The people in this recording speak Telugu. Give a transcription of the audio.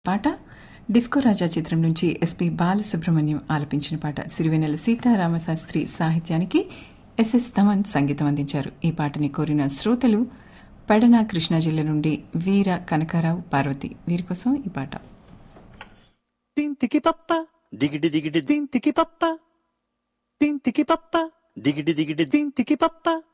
పాట డిస్కో రాజా చిత్రం నుంచి ఎస్పి బాలసుబ్రహ్మణ్యం ఆలపించిన పాట సిరివెన్నెల సీతారామశాస్త్రి సాహిత్యానికి ఎస్ఎస్ తమన్ సంగీతం అందించారు. ఈ పాటని కోరిన శ్రోతలు పెడన కృష్ణా జిల్లా నుండి వీర కనకారావు పార్వతి. వీరి కోసం ఈ పాట. తింతికి పప్ప దిగిడి దిగిడి తింతికి పప్ప తింతికి పప్ప దిగిడి దిగిడి తింతికి పప్ప